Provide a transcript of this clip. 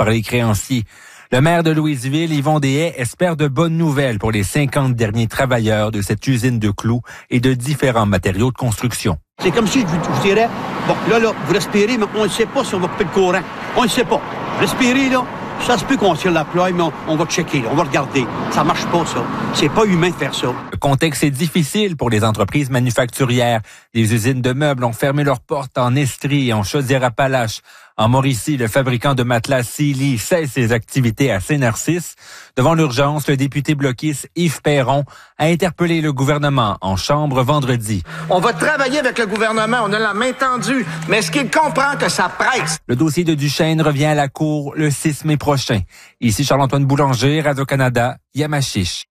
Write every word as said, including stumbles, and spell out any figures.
par les créanciers. Le maire de Louisville, Yvon Deshaies, espère de bonnes nouvelles pour les cinquante derniers travailleurs de cette usine de clous et de différents matériaux de construction. C'est comme si je vous dirais, bon, là, là, vous respirez, mais on ne sait pas si on va couper le courant. On ne sait pas. Respirez, là, ça se peut qu'on tire la ploie, mais on, on va checker, là, on va regarder. Ça marche pas, ça. C'est pas humain de faire ça. Le contexte est difficile pour les entreprises manufacturières. Les usines de meubles ont fermé leurs portes en Estrie et en Chaudière-Appalaches. En Mauricie, le fabricant de matelas Sealy cesse ses activités à Saint-Narcisse. Devant l'urgence, le député bloquiste Yves Perron a interpellé le gouvernement en chambre vendredi. On va travailler avec le gouvernement, on a la main tendue, mais est-ce qu'il comprend que ça presse? Le dossier de Duchesne revient à la Cour le six mai prochain. Ici Charles-Antoine Boulanger, Radio-Canada, Yamachiche.